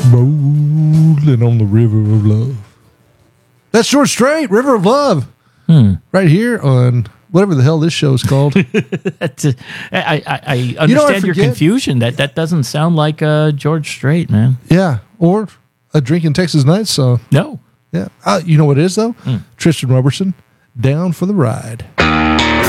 Rolling on the river of love. That's George Strait, River of Love. Right here on whatever the hell this show is called. I understand your confusion. That doesn't sound like George Strait, man. Yeah, or a Drinking Texas Nights song. No. Yeah. You know what it is, though? Tristan Robertson, Down for the Ride.